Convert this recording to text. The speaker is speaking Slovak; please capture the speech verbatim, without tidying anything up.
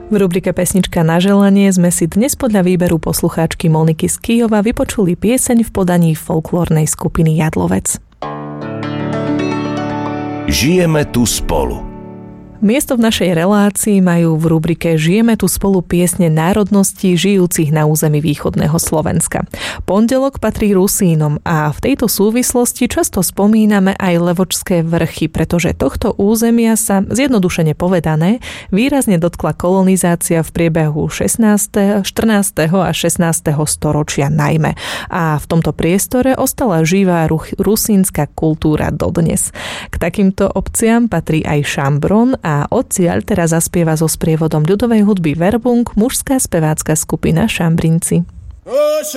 V rubrike Pesnička na želanie sme si dnes podľa výberu poslucháčky Moniky z Kyjova vypočuli pieseň v podaní folklórnej skupiny Jadlovec. Žijeme tu spolu. Miesto v našej relácii majú v rubrike Žijeme tu spolu piesne národností žijúcich na území východného Slovenska. Pondelok patrí Rusínom a v tejto súvislosti často spomíname aj Levočské vrchy, pretože tohto územia sa, zjednodušene povedané, výrazne dotkla kolonizácia v priebehu šestnásteho, štrnásteho a šestnásteho storočia najmä. A v tomto priestore ostala živá rusínska kultúra dodnes. K takýmto obciam patrí aj Šambron a odtiaľ teraz zaspieva so sprievodom ľudovej hudby Verbung mužská spevácka skupina Šambrinci.